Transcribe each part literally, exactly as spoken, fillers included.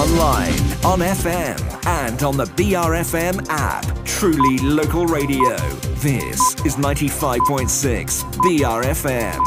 Online, on F M, and on the B R F M app. Truly local radio. This is ninety-five point six B R F M.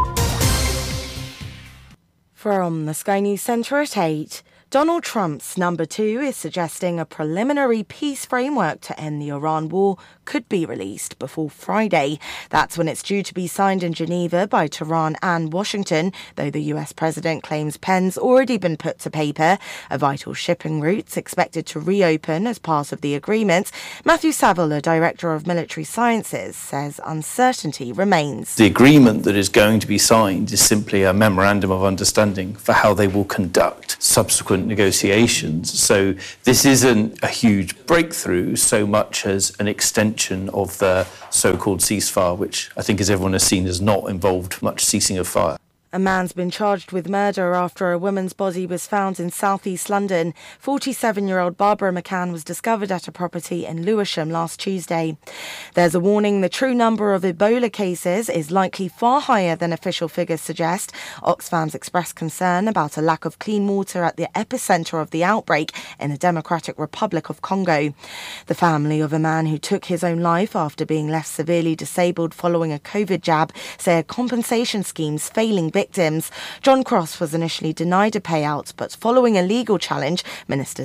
From the Sky News Centre at eight, Donald Trump's number two is suggesting a preliminary peace framework to end the Iran war could be released before Friday. That's when it's due to be signed in Geneva by Tehran and Washington, though the U S president claims pen's already been put to paper. A vital shipping route's expected to reopen as part of the agreement. Matthew Saville, a director of military sciences, says uncertainty remains. The agreement that is going to be signed is simply a memorandum of understanding for how they will conduct subsequent negotiations. So this isn't a huge breakthrough so much as an extension of the so-called ceasefire, which I think, as everyone has seen, has not involved much ceasing of fire. A man's been charged with murder after a woman's body was found in southeast London. forty-seven-year-old Barbara McCann was discovered at a property in Lewisham last Tuesday. There's a warning the true number of Ebola cases is likely far higher than official figures suggest. Oxfam's expressed concern about a lack of clean water at the epicentre of the outbreak in the Democratic Republic of Congo. The family of a man who took his own life after being left severely disabled following a COVID jab say a compensation scheme's failing victims. John Cross was initially denied a payout, but following a legal challenge, ministers